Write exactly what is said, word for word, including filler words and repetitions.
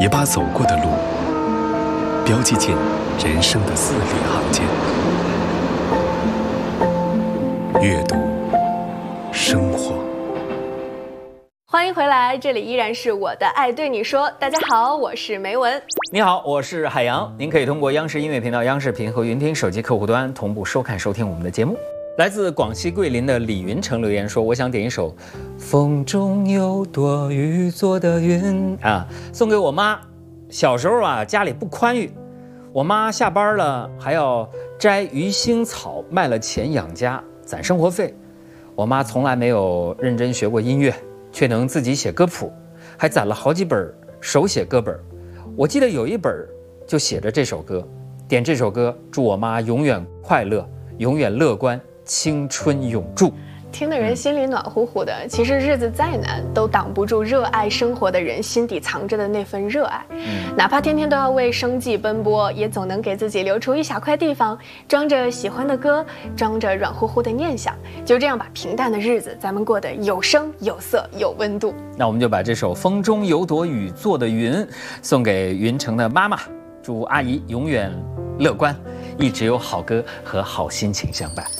也把走过的路标记进人生的字里行间。阅读，生活。 欢迎回来，这里依然是我的爱对你说。大家好，我是梅文。 你好，我是海洋。您可以通过央视音乐频道、央视频和云听手机客户端同步收看收听我们的节目。来自广西桂林的李云成留言说，我想点一首《风中有朵雨做的云》啊，送给我妈。小时候啊，家里不宽裕，我妈下班了还要摘鱼腥草卖了钱养家，攒生活费。我妈从来没有认真学过音乐，却能自己写歌谱，还攒了好几本手写歌本。我记得有一本就写着这首歌，点这首歌，祝我妈永远快乐，永远乐观，青春永驻。 听得人心里暖乎乎的。其实日子再难，都挡不住热爱生活的人心底藏着的那份热爱。嗯，哪怕天天都要为生计奔波，也总能给自己留出一小块地方，装着喜欢的歌，装着软乎乎的念想，就这样把平淡的日子咱们过得有声有色有温度。 那我们就把这首《风中有朵雨做的云》送给云城的妈妈，祝阿姨永远乐观，一直有好歌和好心情相伴。